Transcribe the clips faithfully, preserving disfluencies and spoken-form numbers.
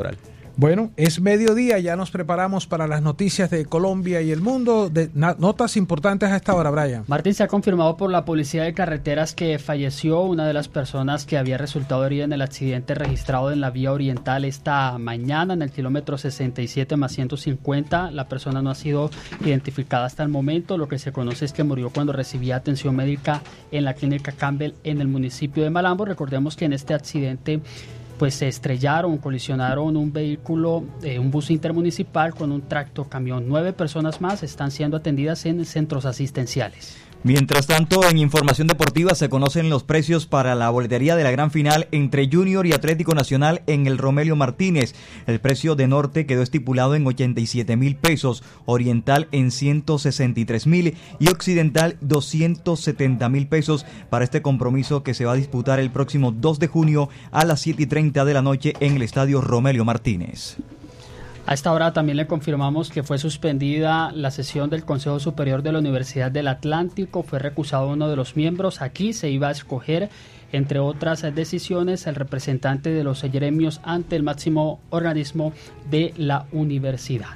Bueno, es mediodía, ya nos preparamos para las noticias de Colombia y el mundo. De, na, notas importantes a esta hora, Brian. Martín, se ha confirmado por la Policía de Carreteras que falleció una de las personas que había resultado herida en el accidente registrado en la vía oriental esta mañana en el kilómetro sesenta y siete más ciento cincuenta. La persona no ha sido identificada hasta el momento. Lo que se conoce es que murió cuando recibía atención médica en la clínica Campbell en el municipio de Malambo. Recordemos que en este accidente pues se estrellaron, colisionaron un vehículo, eh, un bus intermunicipal con un tractocamión. Nueve personas más están siendo atendidas en centros asistenciales. Mientras tanto, en información deportiva se conocen los precios para la boletería de la gran final entre Junior y Atlético Nacional en el Romelio Martínez. El precio de Norte quedó estipulado en ochenta y siete mil pesos, Oriental en ciento sesenta y tres mil y Occidental doscientos setenta mil pesos para este compromiso que se va a disputar el próximo dos de junio a las siete y treinta de la noche en el Estadio Romelio Martínez. A esta hora también le confirmamos que fue suspendida la sesión del Consejo Superior de la Universidad del Atlántico. Fue recusado uno de los miembros. Aquí se iba a escoger, entre otras decisiones, el representante de los gremios ante el máximo organismo de la universidad.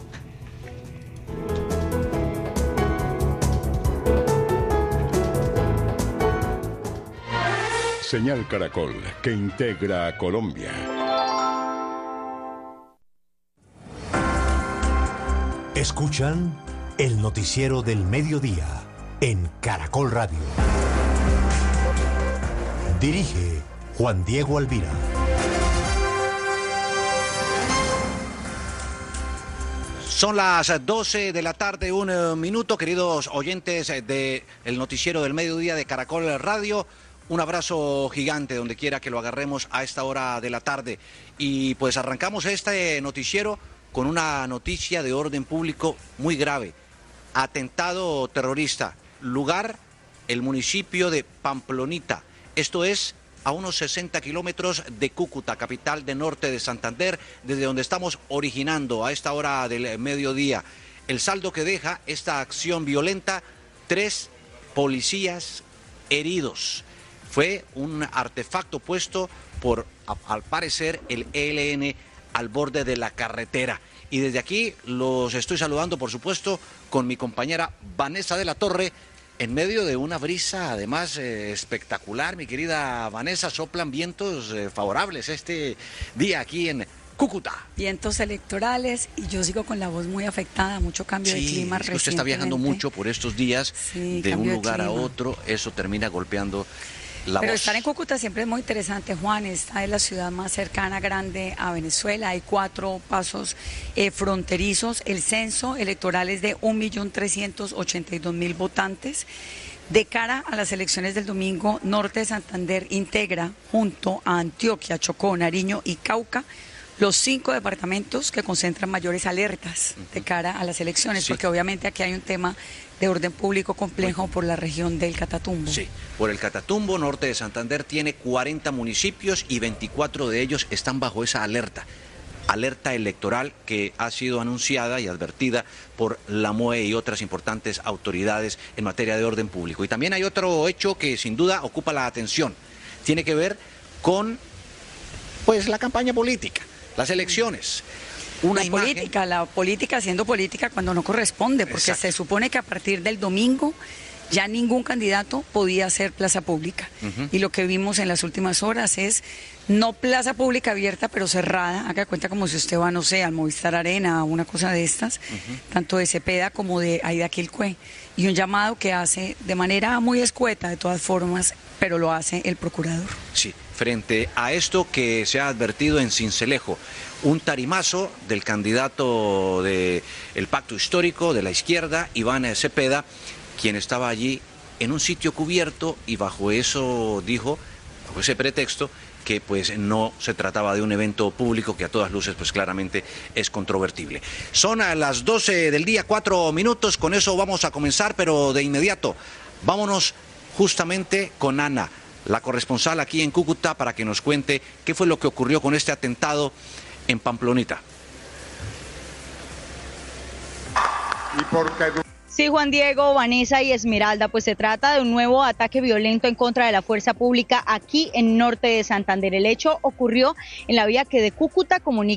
Señal Caracol, que integra a Colombia. Escuchan el noticiero del mediodía en Caracol Radio. Dirige Juan Diego Alvira. Son las doce de la tarde, un minuto, queridos oyentes del noticiero del mediodía de Caracol Radio. Un abrazo gigante donde quiera que lo agarremos a esta hora de la tarde. Y pues arrancamos este noticiero con una noticia de orden público muy grave. Atentado terrorista. Lugar, el municipio de Pamplonita. Esto es a unos sesenta kilómetros de Cúcuta, capital de Norte de Santander, desde donde estamos originando a esta hora del mediodía. El saldo que deja esta acción violenta, tres policías heridos. Fue un artefacto puesto por, al parecer, el E L N al borde de la carretera. Y desde aquí los estoy saludando, por supuesto, con mi compañera Vanessa de la Torre, en medio de una brisa, además, eh, espectacular. Mi querida Vanessa, soplan vientos eh, favorables este día aquí en Cúcuta. Vientos electorales y yo sigo con la voz muy afectada, mucho cambio sí, de clima es que usted está viajando mucho por estos días, sí, de un lugar de a otro, eso termina golpeando la Pero voz. Estar en Cúcuta siempre es muy interesante, Juan. Esta es la ciudad más cercana, grande a Venezuela. Hay cuatro pasos eh, fronterizos. El censo electoral es de un millón trescientos ochenta y dos mil votantes. De cara a las elecciones del domingo, Norte de Santander integra, junto a Antioquia, Chocó, Nariño y Cauca, los cinco departamentos que concentran mayores alertas de cara a las elecciones, sí. Porque obviamente aquí hay un tema de orden público complejo por la región del Catatumbo. Sí, por el Catatumbo, Norte de Santander tiene cuarenta municipios y veinticuatro de ellos están bajo esa alerta. Alerta electoral que ha sido anunciada y advertida por la M O E y otras importantes autoridades en materia de orden público. Y también hay otro hecho que sin duda ocupa la atención. Tiene que ver con, pues, la campaña política, las elecciones. Una la imagen... política, la política haciendo política cuando no corresponde, porque Exacto. se supone que a partir del domingo ya ningún candidato podía hacer plaza pública. Uh-huh. Y lo que vimos en las últimas horas es no plaza pública abierta, pero cerrada. Haga cuenta como si usted va, no sé, al Movistar Arena, una cosa de estas, uh-huh. tanto de Cepeda como de Aida Quilcue. Y un llamado que hace de manera muy escueta, de todas formas, pero lo hace el procurador. Sí, frente a esto que se ha advertido en Sincelejo, un tarimazo del candidato del Pacto Histórico de la izquierda, Iván Cepeda, quien estaba allí en un sitio cubierto y bajo eso dijo, bajo ese pretexto, que pues no se trataba de un evento público que a todas luces pues claramente es controvertible. Son a las doce del día, cuatro minutos, con eso vamos a comenzar, pero de inmediato vámonos justamente con Ana, la corresponsal aquí en Cúcuta, para que nos cuente qué fue lo que ocurrió con este atentado en Pamplonita. Y porque... Sí, Juan Diego, Vanessa y Esmeralda, pues se trata de un nuevo ataque violento en contra de la fuerza pública aquí en norte de Santander. El hecho ocurrió en la vía que de Cúcuta comunica